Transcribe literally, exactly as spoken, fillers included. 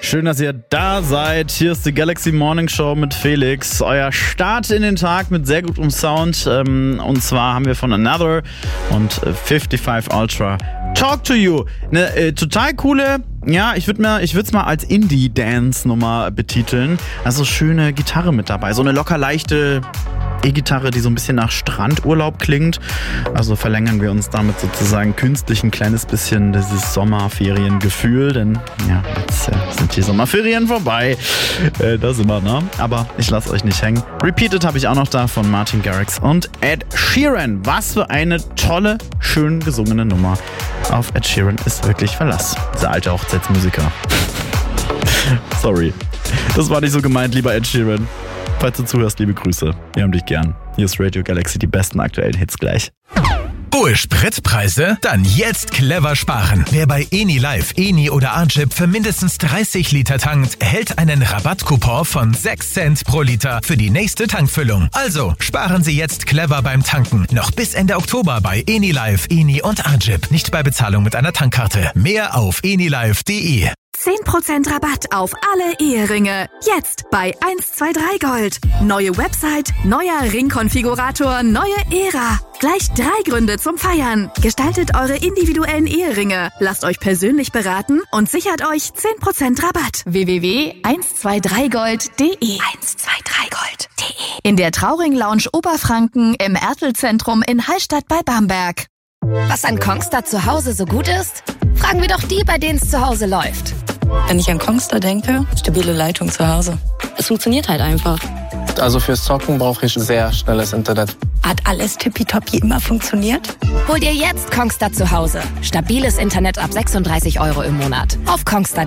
Schön, dass ihr da seid. Hier ist die Galaxy Morning Show mit Felix. Euer Start in den Tag mit sehr gutem Sound. Und zwar haben wir von Another und fünfundfünfzig Ultra Talk to You. Eine äh, total coole, ja, ich würde mir, ich würde es mal als Indie-Dance-Nummer betiteln. Also schöne Gitarre mit dabei. So eine locker leichte E-Gitarre, die so ein bisschen nach Strandurlaub klingt. Also verlängern wir uns damit sozusagen künstlich ein kleines bisschen dieses Sommerferiengefühl, denn ja, jetzt äh, sind die Sommerferien vorbei. Äh, da sind wir, ne? Aber ich lasse euch nicht hängen. Repeated habe ich auch noch da von Martin Garrix und Ed Sheeran. Was für eine tolle, schön gesungene Nummer. Auf Ed Sheeran ist wirklich Verlass. Dieser alte Hochzeitsmusiker. Sorry. Das war nicht so gemeint, lieber Ed Sheeran. Falls du zuhörst, liebe Grüße. Wir haben dich gern. Hier ist Radio Galaxy, die besten aktuellen Hits gleich. Hohe Spritpreise? Dann jetzt clever sparen. Wer bei Eni Live, Eni oder Arjip für mindestens dreißig Liter tankt, erhält einen Rabattcoupon von sechs Cent pro Liter für die nächste Tankfüllung. Also sparen Sie jetzt clever beim Tanken. Noch bis Ende Oktober bei Eni Live, Eni und Arjip. Nicht bei Bezahlung mit einer Tankkarte. Mehr auf enilive punkt de. zehn Prozent Rabatt auf alle Eheringe. Jetzt bei eins zwei drei Gold. Neue Website, neuer Ringkonfigurator, neue Ära. Gleich drei Gründe zum Feiern. Gestaltet eure individuellen Eheringe. Lasst euch persönlich beraten und sichert euch zehn Prozent Rabatt. w w w punkt eins zwei drei gold punkt de eins zwei drei gold punkt de In der Trauring Lounge Oberfranken im Ertel-Zentrum in Hallstatt bei Bamberg. Was an Kongstar zu Hause so gut ist? Fragen wir doch die, bei denen es zu Hause läuft. Wenn ich an Kongstar denke, stabile Leitung zu Hause. Es funktioniert halt einfach. Also fürs Zocken brauche ich sehr schnelles Internet. Hat alles tippitoppi immer funktioniert? Hol dir jetzt Kongstar zu Hause. Stabiles Internet ab sechsunddreißig Euro im Monat. Auf kongstar